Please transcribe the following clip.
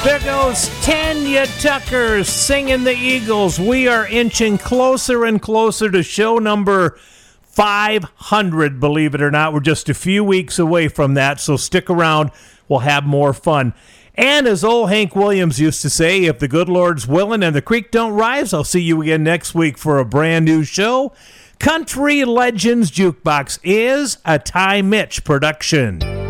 There goes Tanya Tucker singing the Eagles. We are inching closer and closer to show number 500, believe it or not. We're just a few weeks away from that, so stick around. We'll have more fun. And as old Hank Williams used to say, if the good Lord's willing and the creek don't rise, I'll see you again next week for a brand new show. Country Legends Jukebox is a Ty Mitch production.